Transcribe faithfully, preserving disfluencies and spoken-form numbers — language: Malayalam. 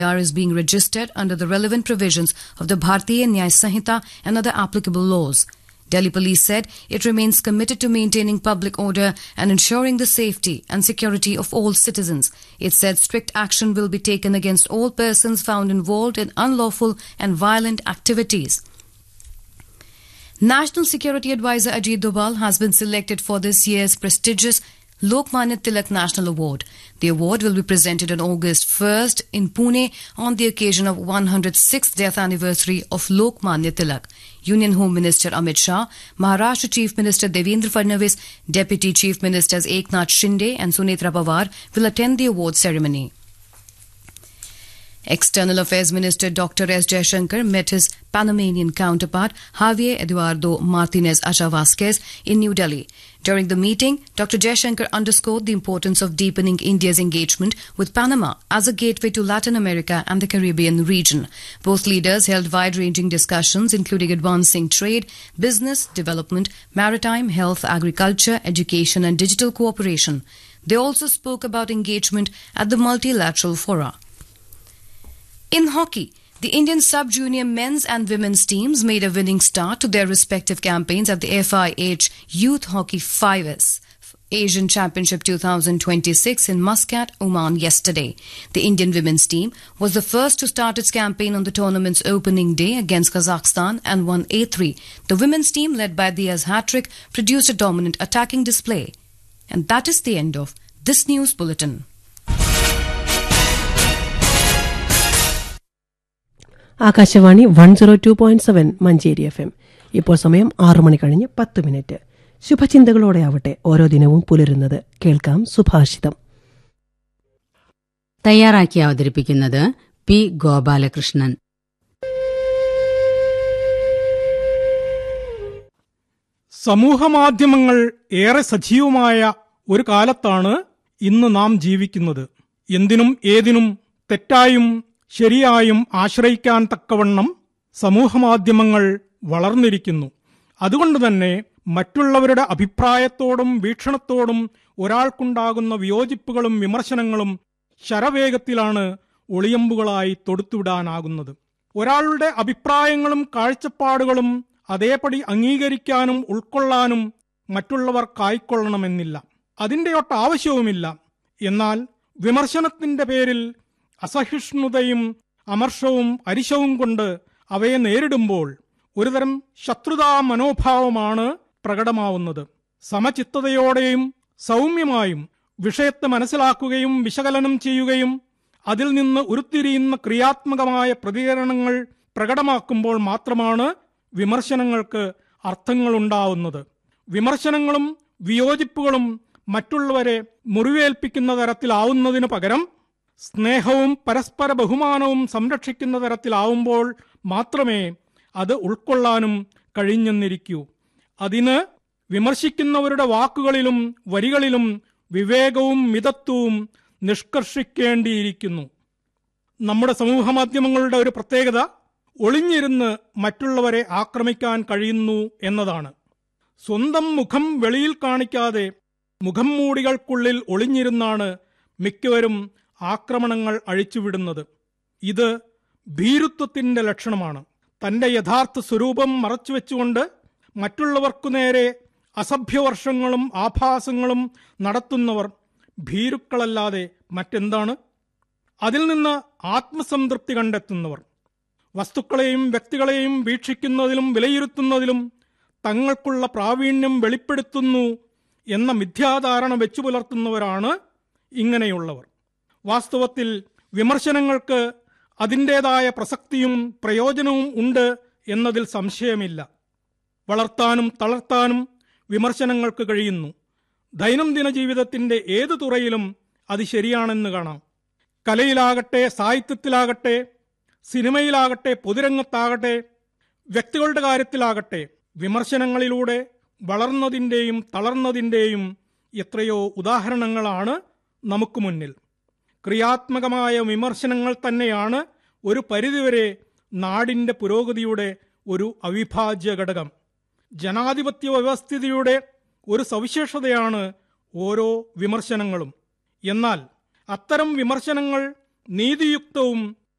is being registered under the relevant provisions of the Bharatiya Nyaya Sanhita and other applicable laws. Delhi Police said it remains committed to maintaining public order and ensuring the safety and security of all citizens. It said strict action will be taken against all persons found involved in unlawful and violent activities. National Security Advisor Ajit Doval has been selected for this year's prestigious Lokmanya Tilak National Award. The award will be presented on August first in Pune on the occasion of one hundred sixth death anniversary of Lokmanya Tilak. Union Home Minister Amit Shah, Maharashtra Chief Minister Devendra Fadnavis, Deputy Chief Ministers Eknath Shinde and Sunetra Pawar will attend the award ceremony. External Affairs Minister Doctor S. Jaishankar met his Panamanian counterpart Javier Eduardo Martinez Acha Vasquez in New Delhi. During the meeting, Doctor Jaishankar underscored the importance of deepening India's engagement with Panama as a gateway to Latin America and the Caribbean region. Both leaders held wide-ranging discussions including advancing trade, business, development, maritime, health, agriculture, education and digital cooperation. They also spoke about engagement at the multilateral fora. In hockey, the Indian sub-junior men's and women's teams made a winning start to their respective campaigns at the F I H Youth Hockey five S Asian Championship twenty twenty-six in Muscat, Oman yesterday. The Indian women's team was the first to start its campaign on the tournament's opening day against Kazakhstan and won eight three. The women's team, led by Diaz Hattrick, produced a dominant attacking display. And that is the end of this news bulletin. Akashvani one zero two point seven Manjeri F M. ഇപ്പോൾ സമയം ആറു മണി കഴിഞ്ഞ് പത്ത് മിനിറ്റ്. ശുഭചിന്തകളോടെ ആവട്ടെ ഓരോ ദിനവും പുലരുന്നത്. കേൾക്കാം സുഭാഷിതം. തയ്യാറാക്കി അവതരിപ്പിക്കുന്നത് പി ഗോപാലകൃഷ്ണൻ. സമൂഹമാധ്യമങ്ങൾ ഏറെ സജീവമായ ഒരു കാലത്താണ് ഇന്ന് നാം ജീവിക്കുന്നത്. എന്തിനും ഏതിനും തെറ്റായും ശരിയായും ആശ്രയിക്കാൻ തക്കവണ്ണം സമൂഹമാധ്യമങ്ങൾ വളർന്നിരിക്കുന്നു. അതുകൊണ്ട് തന്നെ മറ്റുള്ളവരുടെ അഭിപ്രായത്തോടും വീക്ഷണത്തോടും ഒരാൾക്കുണ്ടാകുന്ന വിയോജിപ്പുകളും വിമർശനങ്ങളും ശരവേഗത്തിലാണ് ഒളിയമ്പുകളായി തൊടുത്തുവിടാനാകുന്നത്. ഒരാളുടെ അഭിപ്രായങ്ങളും കാഴ്ചപ്പാടുകളും അതേപടി അംഗീകരിക്കാനും ഉൾക്കൊള്ളാനും മറ്റുള്ളവർ കായ്ക്കൊള്ളണമെന്നില്ല. അതിൻ്റെയൊട്ട് ആവശ്യവുമില്ല. എന്നാൽ വിമർശനത്തിന്റെ പേരിൽ അസഹിഷ്ണുതയും അമർഷവും അരിശവും കൊണ്ട് അവയെ നേരിടുമ്പോൾ ഒരുതരം ശത്രുതാ മനോഭാവമാണ് പ്രകടമാവുന്നത്. സമചിത്തതയോടെയും സൗമ്യമായും വിഷയത്തെ മനസ്സിലാക്കുകയും വിശകലനം ചെയ്യുകയും അതിൽ നിന്ന് ഉരുത്തിരിയുന്ന ക്രിയാത്മകമായ പ്രതികരണങ്ങൾ പ്രകടമാക്കുമ്പോൾ മാത്രമാണ് വിമർശനങ്ങൾക്ക് അർത്ഥങ്ങളുണ്ടാവുന്നത്. വിമർശനങ്ങളും വിയോജിപ്പുകളും മറ്റുള്ളവരെ മുറിവേൽപ്പിക്കുന്ന തരത്തിലാവുന്നതിനു പകരം സ്നേഹവും പരസ്പര ബഹുമാനവും സംരക്ഷിക്കുന്ന തരത്തിലാവുമ്പോൾ മാത്രമേ അത് ഉൾക്കൊള്ളാനും കഴിഞ്ഞെന്നിരിക്കൂ. അതിന് വിമർശിക്കുന്നവരുടെ വാക്കുകളിലും വരികളിലും വിവേകവും മിതത്വവും നിഷ്കർഷിക്കേണ്ടിയിരിക്കുന്നു. നമ്മുടെ സമൂഹമാധ്യമങ്ങളുടെ ഒരു പ്രത്യേകത ഒളിഞ്ഞിരുന്ന് മറ്റുള്ളവരെ ആക്രമിക്കാൻ കഴിയുന്നു എന്നതാണ്. സ്വന്തം മുഖം വെളിയിൽ കാണിക്കാതെ മുഖം മൂടികൾക്കുള്ളിൽ ഒളിഞ്ഞിരുന്നാണ് മിക്കവരും ആക്രമണങ്ങൾ അഴിച്ചുവിടുന്നത്. ഇത് ഭീരുത്വത്തിന്റെ ലക്ഷണമാണ്. തന്റെ യഥാർത്ഥ സ്വരൂപം മറച്ചുവെച്ചുകൊണ്ട് മറ്റുള്ളവർക്കു നേരെ അസഭ്യവർഷങ്ങളും ആഭാസങ്ങളും നടത്തുന്നവർ ഭീരുക്കളല്ലാതെ മറ്റെന്താണ്? അതിൽ നിന്ന് ആത്മസംതൃപ്തി കണ്ടെത്തുന്നവർ, വസ്തുക്കളെയും വ്യക്തികളെയും വീക്ഷിക്കുന്നതിലും വിലയിരുത്തുന്നതിലും തങ്ങൾക്കുള്ള പ്രാവീണ്യം വെളിപ്പെടുത്തുന്നു എന്ന മിഥ്യാധാരണ വെച്ചു പുലർത്തുന്നവരാണ് ഇങ്ങനെയുള്ളവർ. വാസ്തവത്തിൽ വിമർശനങ്ങൾക്ക് അതിൻ്റേതായ പ്രസക്തിയും പ്രയോജനവും ഉണ്ട് എന്നതിൽ സംശയമില്ല. വളർത്താനും തളർത്താനും വിമർശനങ്ങൾക്ക് കഴിയുന്നു. ദൈനംദിന ജീവിതത്തിന്റെ ഏതു തുറയിലും അത് ശരിയാണെന്ന് കാണാം. കലയിലാകട്ടെ, സാഹിത്യത്തിലാകട്ടെ, സിനിമയിലാകട്ടെ, പൊതുരംഗത്താകട്ടെ, വ്യക്തികളുടെ കാര്യത്തിലാകട്ടെ, വിമർശനങ്ങളിലൂടെ വളർന്നതിൻ്റെയും തളർന്നതിൻ്റെയും എത്രയോ ഉദാഹരണങ്ങളാണ് നമുക്ക് മുന്നിൽ. ക്രിയാത്മകമായ വിമർശനങ്ങൾ തന്നെയാണ് ഒരു പരിധിവരെ നാടിൻ്റെ പുരോഗതിയുടെ ഒരു അവിഭാജ്യ ഘടകം. ജനാധിപത്യ വ്യവസ്ഥിതിയുടെ ഒരു സവിശേഷതയാണ് ഓരോ വിമർശനങ്ങളും. എന്നാൽ അത്തരം വിമർശനങ്ങൾ നീതിയുക്തവും